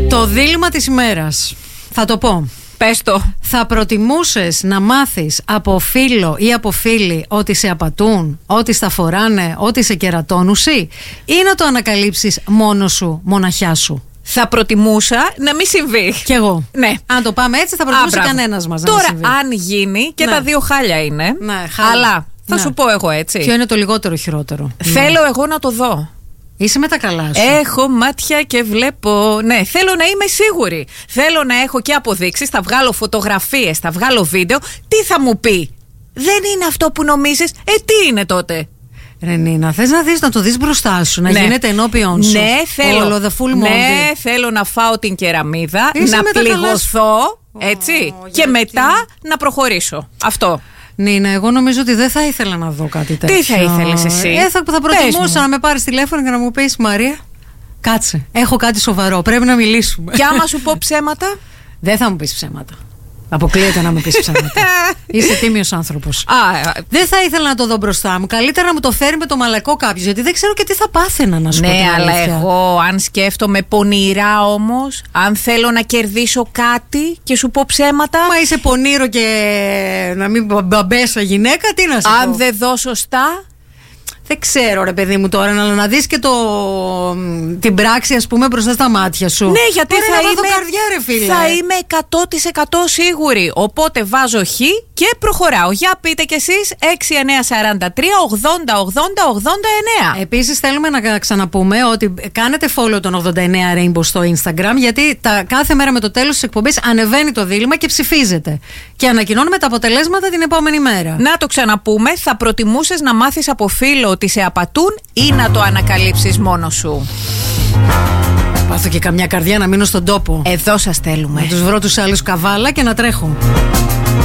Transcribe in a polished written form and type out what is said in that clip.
Το δίλημμα της ημέρας. Θα το πω. Πες το. Θα προτιμούσες να μάθεις από φίλο ή από φίλοι ότι σε απατούν, ότι στα φοράνε, ότι σε κερατώνουσι, ή να το ανακαλύψεις μόνος σου, μοναχιά σου? Θα προτιμούσα να μην συμβεί. Κι εγώ. Ναι. Αν το πάμε έτσι, θα προτιμούσε κανένας μας να Τώρα, μην συμβεί. αν γίνει, και Ναι. τα δύο χάλια είναι. Ναι, χάλια. Αλλά θα Ναι. σου πω εγώ έτσι. Ποιο είναι το λιγότερο χειρότερο? Θέλω εγώ να το δω. Είσαι με τα καλά σου. Έχω μάτια και βλέπω. Ναι, θέλω να είμαι σίγουρη. Θέλω να έχω και αποδείξεις. Θα βγάλω φωτογραφίες, θα βγάλω βίντεο. Τι θα μου πει? Δεν είναι αυτό που νομίζεις. Τι είναι τότε? Νίνα, θες να δεις, να το δεις μπροστά σου, να Ναι. γίνεται ενώπιον σου? Ναι, θέλω. Όλο the full ναι, Monty. θέλω να φάω την κεραμίδα, Είσαι να με τα καλά σου. πληγωθώ, έτσι, και Γιάκη. μετά να προχωρήσω. Αυτό. Νίνα, εγώ νομίζω ότι δεν θα ήθελα να δω κάτι τέτοιο. Τι θα ήθελες εσύ? Θα Πες προτιμούσα μου. να με πάρεις τηλέφωνο και να μου πεις, Μαρία, κάτσε, έχω κάτι σοβαρό, πρέπει να μιλήσουμε. Και άμα σου πω ψέματα. Δεν θα μου πεις ψέματα. Αποκλείεται να μου πεις ψέματα. Είσαι τίμιος άνθρωπος. Δεν θα ήθελα να το δω μπροστά μου. Καλύτερα να μου το φέρει με το μαλακό κάποιος, γιατί δεν ξέρω και τι θα πάθαινα, να σου πω Ναι, την αλλά αλήθεια. εγώ αν σκέφτομαι πονηρά όμως, αν θέλω να κερδίσω κάτι και σου πω ψέματα. Μα είσαι πονήρο και να μην μπαμπέσα γυναίκα, τι να σου πω. Αν δεν δω σωστά. Δεν ξέρω, ρε παιδί μου, τώρα να δεις και την πράξη, ας πούμε, μπροστά στα μάτια σου. Ναι, γιατί Τώρα θα να είμαι, βάλω καρδιά, ρε φίλε. θα είμαι 100% σίγουρη. Οπότε βάζω χ και προχωράω. Για πείτε κι εσείς 6943 80 80 89. Επίσης θέλουμε να ξαναπούμε ότι κάνετε follow τον 89 Rainbow στο Instagram, γιατί κάθε μέρα με το τέλος της εκπομπής ανεβαίνει το δίλημμα και ψηφίζετε. Και ανακοινώνουμε τα αποτελέσματα την επόμενη μέρα. Να το ξαναπούμε. Θα προτιμούσες να μάθεις από φίλο ότι σε απατούν ή να το ανακαλύψεις μόνος σου? Πάθω και καμιά καρδιά να μείνω στον τόπο. Εδώ σας θέλουμε. Να τους βρω τους άλλους καβάλα και να τρέχω.